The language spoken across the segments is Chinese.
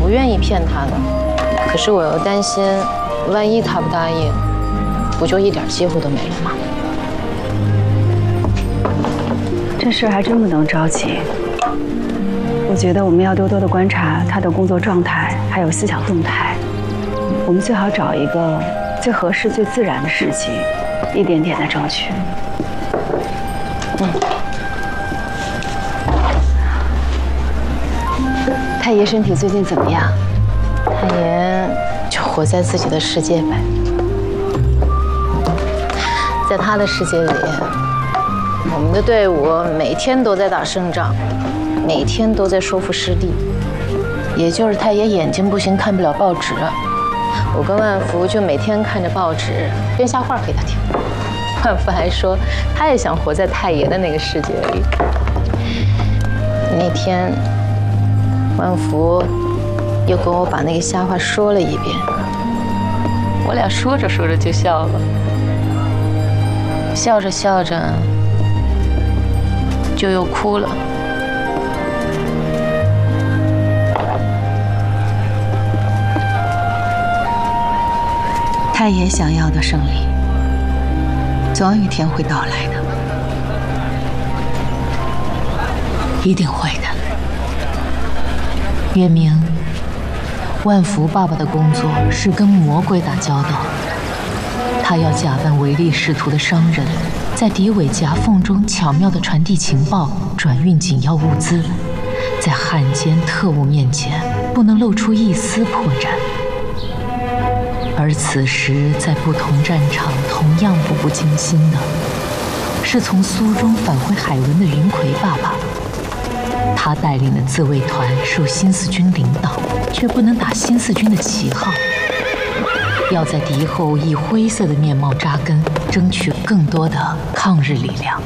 愿意骗他的，可是我又担心，万一他不答应，不就一点机会都没了吗？ 这事还真不能着急。我觉得我们要多多的观察他的工作状态，还有思想动态。我们最好找一个最合适、最自然的时机，一点点的争取。太爷身体最近怎么样？ 太爷就活在自己的世界呗，在他的世界里，我们的队伍每天都在打胜仗，每天都在收复失地。也就是太爷眼睛不行，看不了报纸，我跟万福就每天看着报纸编瞎话给他听。万福还说他也想活在太爷的那个世界里。那天，万福又跟我把那个瞎话说了一遍，我俩说着说着就笑了，笑着笑着就又哭了。太爷想要的胜利，总有一天会到来的，一定会的。月明，万福爸爸的工作是跟魔鬼打交道，他要假扮唯利是图的商人，在敌伪夹缝中巧妙地传递情报，转运紧要物资，在汉奸特务面前不能露出一丝破绽。而此时，在不同战场同样步步惊心的，是从苏中返回海文的云魁爸爸。他带领的自卫团受新四军领导，却不能打新四军的旗号，要在敌后以灰色的面貌扎根，争取更多的抗日力量。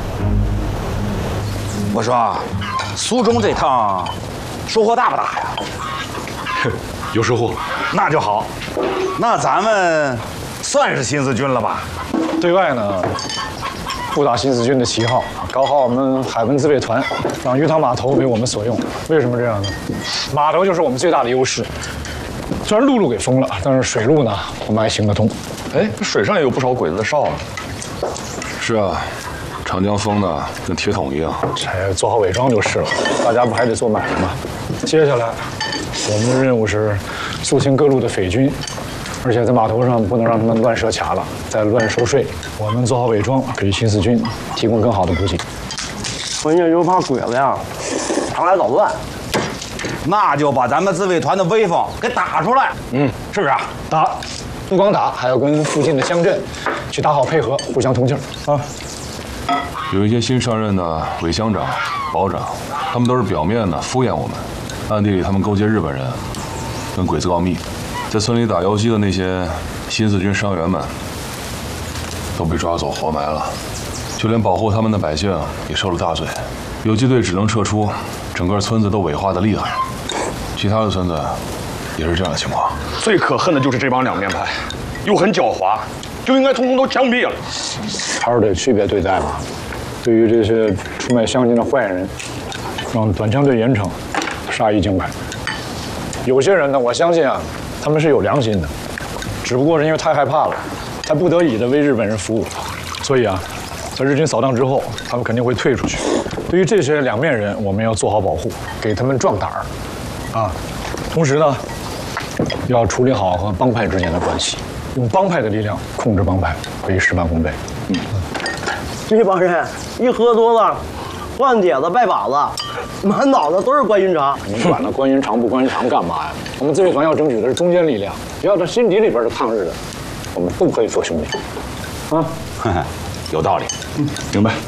我说，苏中这趟收获大不大呀？ 有收获， 那就好。那咱们算是新四军了吧？ 对外呢，不打新四军的旗号，搞好我们海文自卫团，让鱼塘码头为我们所用。为什么这样呢？码头就是我们最大的优势。虽然陆路给封了，但是水路呢，我们还行得通。 哎，水上也有不少鬼子的哨啊。是啊，长江封的跟铁桶一样。 这做好伪装就是了，大家不还得做买卖吗？接下来，我们的任务是肃清各路的匪军。而且在码头上不能让他们乱设卡了，再乱收税。我们做好伪装，给新四军提供更好的补给。 关键就怕鬼子呀，常来捣乱。 那就把咱们自卫团的威风给打出来。是不是啊？ 打，不光打，还要跟附近的乡镇去打好配合，互相通气儿啊。 有一些新上任的伪乡长、保长，他们都是表面的敷衍我们，暗地里他们勾结日本人，跟鬼子告密。在村里打游击的那些新四军伤员们，都被抓走活埋了，就连保护他们的百姓也受了大罪。游击队只能撤出，整个村子都萎化的厉害。其他的村子也是这样的情况。 最可恨的就是这帮两面派，又很狡猾，就应该通通都枪毙了。 还是得区别对待嘛。对于这些出卖乡亲的坏人，让短枪队严惩，杀一儆百。有些人呢，我相信啊。他们是有良心的，只不过是因为太害怕了，才不得已的为日本人服务。所以啊，在日军扫荡之后，他们肯定会退出去。对于这些两面人，我们要做好保护，给他们壮胆儿，啊。同时呢，要处理好和帮派之间的关系，用帮派的力量控制帮派，可以事半功倍。 这帮人一喝多了，换帖子拜把子。满脑子都是关云长， 你管他关云长不关云长干嘛呀？我们自卫团要争取的是中坚力量，只要他心底里边是抗日的，我们都可以做兄弟。啊， 有道理。明白。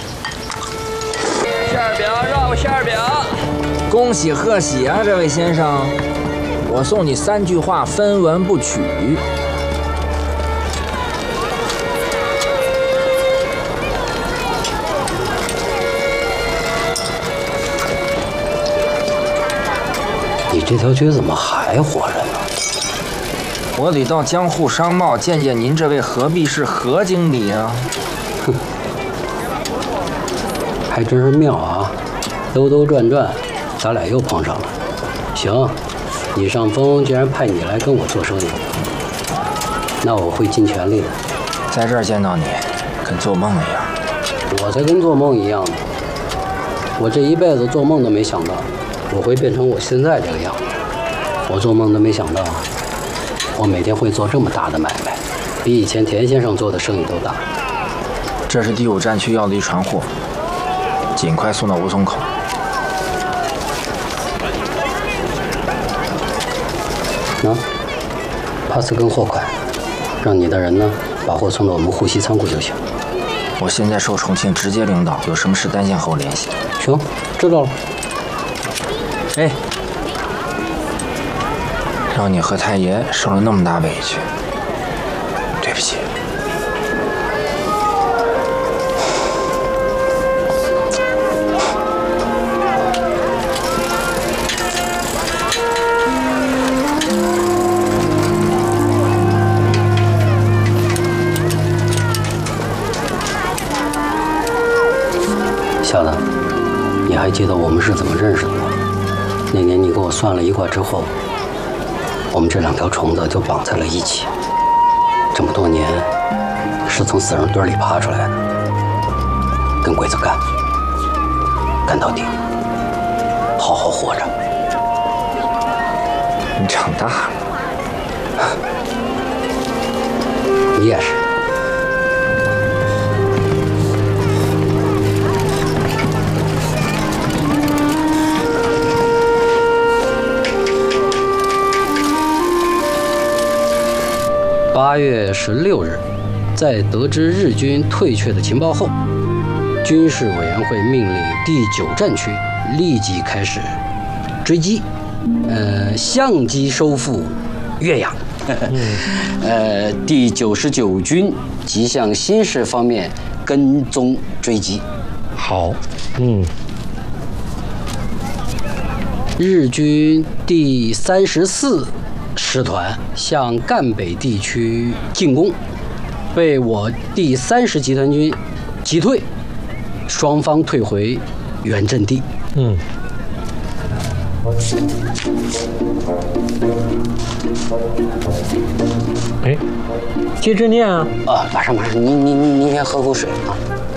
馅饼绕馅饼，恭喜贺喜啊，这位先生，我送你3句话，分文不取。 你这条街怎么还活着呢？ 我得到江户商贸见见您这位何必是何经理啊！ 哼，还真是妙啊！兜兜转转，咱俩又碰上了。行， 李尚峰既然派你来跟我做生意，那我会尽全力的。 在这儿见到你，跟做梦一样。 我才跟做梦一样呢。我这一辈子做梦都没想到，我会变成我现在这个样子。我做梦都没想到，我每天会做这么大的买卖，比以前田先生做的生意都大。 这是第5战区要的一船货，尽快送到吴淞口。 pass跟货款，让你的人呢把货送到我们沪西仓库就行。 我现在受重庆直接领导，有什么事单线和我联系。 行，知道了。 哎，让你和太爷受了那么大委屈，对不起。 小子，你还记得我们是怎么认识的吗？那年你给我算了一卦之后，我们这2条虫子就绑在了一起。这么多年，是从死人堆里爬出来的，跟鬼子干，干到底，好好活着。 你长大了， 你也是。8月16日，在得知日军退却的情报后，军事委员会命令第9战区立即开始追击，相机收复岳阳。第99军即向新市方面跟踪追击。 好， 日军第34师团向赣北地区进攻，被我第30集团军击退，双方退回原阵地。 哎，接着念啊！ 马上，您先喝口水啊。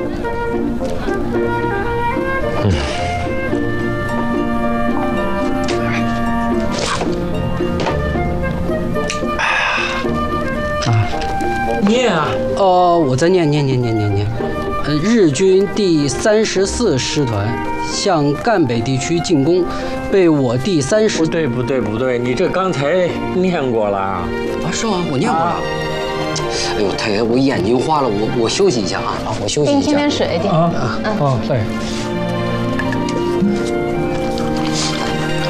念啊！ 我再念。日军第34师团向赣北地区进攻，被我第30…… 不对，你这刚才念过了啊？ 是吗？我念过了。哎呦，太爷，我眼睛花了，我休息一下啊！我休息一下。 给你添点水， 对。